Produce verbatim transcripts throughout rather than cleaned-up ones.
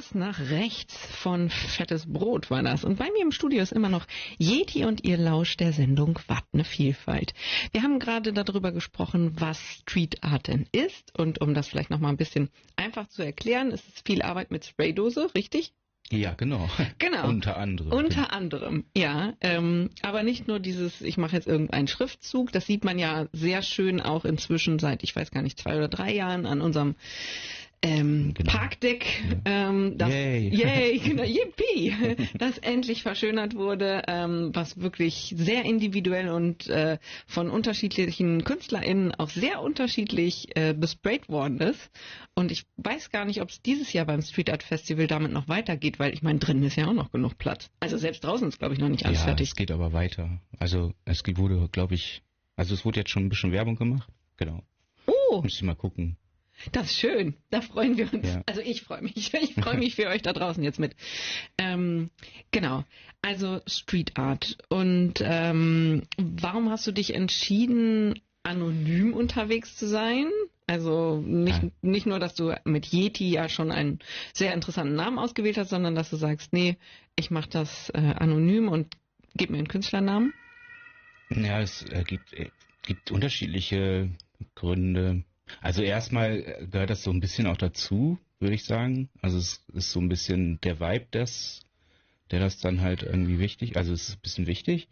Kurs nach rechts von Fettes Brot war das. Und bei mir im Studio ist immer noch Yeti und ihr lauscht der Sendung Wat ne Vielfalt. Wir haben gerade darüber gesprochen, was Street Art denn ist. Und um das vielleicht nochmal ein bisschen einfach zu erklären, ist es viel Arbeit mit Spraydose, richtig? Ja, genau. Genau. Unter anderem. Unter anderem, ja. Ähm, aber nicht nur dieses, ich mache jetzt irgendeinen Schriftzug, das sieht man ja sehr schön auch inzwischen seit, ich weiß gar nicht, zwei oder drei Jahren an unserem ähm, genau. Parkdeck, ja. ähm, das, yay, yay genau, yippie, das endlich verschönert wurde, ähm, was wirklich sehr individuell und äh, von unterschiedlichen KünstlerInnen auch sehr unterschiedlich äh, besprayt worden ist. Und ich weiß gar nicht, ob es dieses Jahr beim Street Art Festival damit noch weitergeht, weil ich meine, drinnen ist ja auch noch genug Platz. Also selbst draußen ist, glaube ich, noch nicht alles ja, fertig. Es geht aber weiter. Also es wurde, glaube ich, also es wurde jetzt schon ein bisschen Werbung gemacht. Genau. Oh! Müsst ihr mal gucken. Das ist schön, da freuen wir uns. Ja. Also ich freue mich, ich freue mich für euch da draußen jetzt mit. Ähm, genau, also Street Art. Und ähm, warum hast du dich entschieden, anonym unterwegs zu sein? Also nicht, ja. nicht nur, dass du mit Yeti ja schon einen sehr interessanten Namen ausgewählt hast, sondern dass du sagst, nee, ich mache das äh, anonym und gib mir einen Künstlernamen. Ja, es äh, gibt, äh, gibt unterschiedliche Gründe. Also erstmal gehört das so ein bisschen auch dazu, würde ich sagen. Also es ist so ein bisschen der Vibe, das, der das dann halt irgendwie wichtig, also es ist ein bisschen wichtig.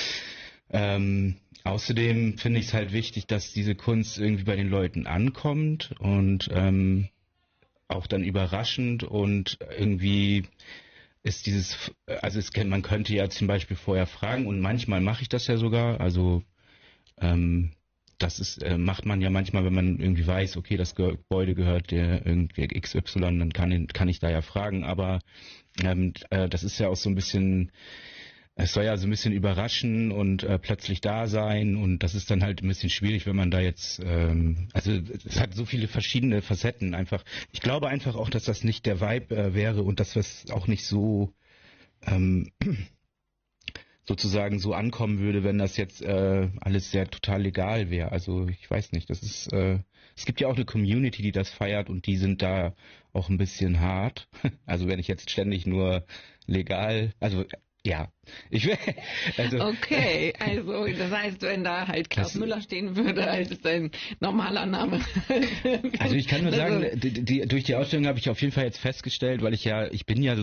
Ähm, außerdem finde ich es halt wichtig, dass diese Kunst irgendwie bei den Leuten ankommt und ähm, auch dann überraschend und irgendwie ist dieses, also es, man könnte ja zum Beispiel vorher fragen und manchmal mache ich das ja sogar, also ähm, das ist, äh, macht man ja manchmal, wenn man irgendwie weiß, okay, das Gebäude gehört der irgendwie X Y, dann kann, kann ich da ja fragen, aber ähm, äh, das ist ja auch so ein bisschen, es soll ja so ein bisschen überraschen und äh, plötzlich da sein und das ist dann halt ein bisschen schwierig, wenn man da jetzt, ähm, also es hat so viele verschiedene Facetten einfach. Ich glaube einfach auch, dass das nicht der Vibe äh, wäre und dass das auch nicht so ähm, sozusagen so ankommen würde, wenn das jetzt äh, alles sehr total legal wäre. Also ich weiß nicht, das ist, äh, es gibt ja auch eine Community, die das feiert und die sind da auch ein bisschen hart. Also wenn ich jetzt ständig nur legal, also ja, ich will, also okay, also das heißt, wenn da halt Klaus das, Müller stehen würde als dein normaler Name. Also ich kann nur sagen, die, die, durch die Ausstellung habe ich auf jeden Fall jetzt festgestellt, weil ich ja, ich bin ja